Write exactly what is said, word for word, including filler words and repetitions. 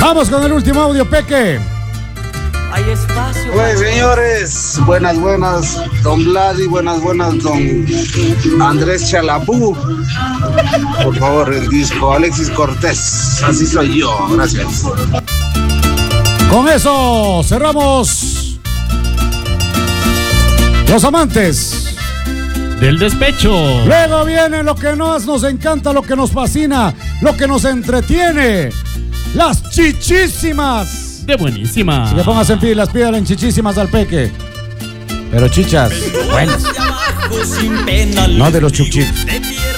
Vamos con el último audio, Peque. Hay espacio. Pues señores, buenas, buenas, don Vladi, buenas, buenas, don Andrés Chalapú. Por favor, el disco Alexis Cortés, así soy yo, gracias. Con eso cerramos Los Amantes del Despecho. Luego viene lo que más nos encanta, lo que nos fascina, lo que nos entretiene. Las chichísimas. De buenísima. Si que pongas en pilas, pídale en chichísimas al Peque. Pero chichas buenas. No de los chuchitos.